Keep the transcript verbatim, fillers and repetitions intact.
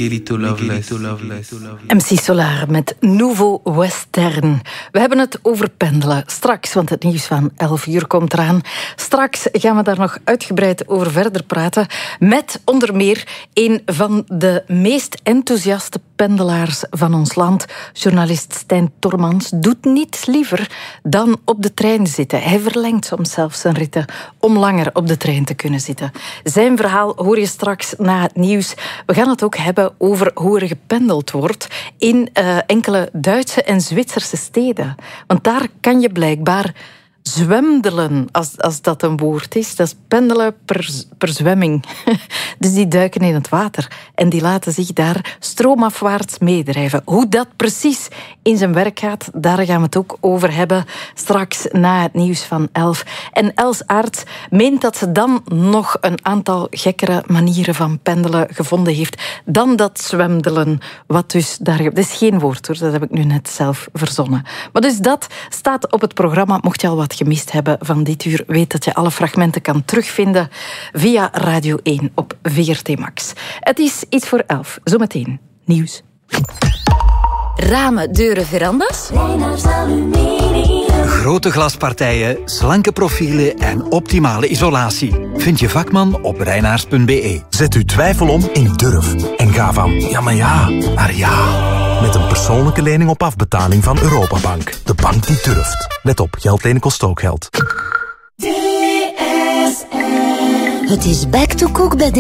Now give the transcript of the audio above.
Miguelito Loveless. M C Solar met Nouveau Western. We hebben het over pendelen. Straks, want het nieuws van elf uur komt eraan. Straks gaan we daar nog uitgebreid over verder praten. Met onder meer een van de meest enthousiaste pendelaars van ons land. Journalist Stijn Tormans doet niets liever dan op de trein zitten. Hij verlengt soms zelfs zijn ritten om langer op de trein te kunnen zitten. Zijn verhaal hoor je straks na het nieuws. We gaan het ook hebben over hoe er gependeld wordt in uh, enkele Duitse en Zwitserse steden. Want daar kan je blijkbaar zwemdelen, als, als dat een woord is. Dat is pendelen per, per zwemming. Dus die duiken in het water en die laten zich daar stroomafwaarts meedrijven. Hoe dat precies in zijn werk gaat, daar gaan we het ook over hebben straks na het nieuws van elf. En Els Aerts meent dat ze dan nog een aantal gekkere manieren van pendelen gevonden heeft dan dat zwemdelen, wat dus daar... Dat is geen woord hoor, dat heb ik nu net zelf verzonnen. Maar dus dat staat op het programma. Mocht je al wat gemist hebben van dit uur, weet dat je alle fragmenten kan terugvinden via Radio één op V R T Max. Het is iets voor elf. Zometeen nieuws. Ramen, deuren, verandas? Reinaars Aluminium. Grote glaspartijen, slanke profielen en optimale isolatie. Vind je vakman op reinaars punt b e. Zet uw twijfel om in durf. En ga van ja, maar ja, naar ja. Met een persoonlijke lening op afbetaling van Europabank. De bank die durft. Let op, geld lenen kost ook geld. D S M. Het is back to cook bij D